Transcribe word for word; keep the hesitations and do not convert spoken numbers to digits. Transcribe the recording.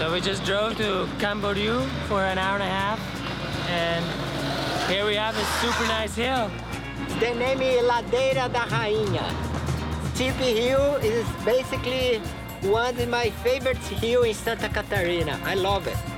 So we just drove to Camboriú for an hour and a half, and here we have a super nice hill. The name is Ladeira da Rainha. Steep hill is basically one of my favorite hills in Santa Catarina. I love it.